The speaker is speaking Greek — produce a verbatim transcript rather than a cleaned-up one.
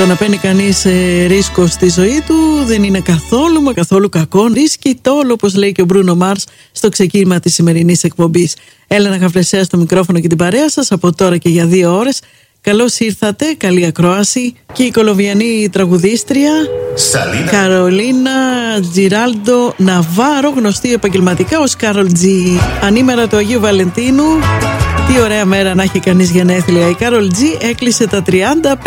Το να παίρνει κανείς ε, ρίσκο στη ζωή του δεν είναι καθόλου μα καθόλου κακό. Ρίσκει τόλο, όπως λέει και ο Μπρούνο Μάρς στο ξεκίνημα της σημερινής εκπομπής. Έλενα Χαφλεσέα στο μικρόφωνο και την παρέα σας από τώρα και για δύο ώρες. Καλώς ήρθατε, καλή ακρόαση. Και η κολομβιανή τραγουδίστρια Σαλίνα. Καρολίνα Τζιράλντο Ναβάρο, γνωστή επαγγελματικά ως Κάρολ Τζι. Ανήμερα του Αγίου Βαλεντίνου. Τι ωραία μέρα να έχει κανείς γενέθλια. Η Κάρολ Τζι έκλεισε τα τριάντα.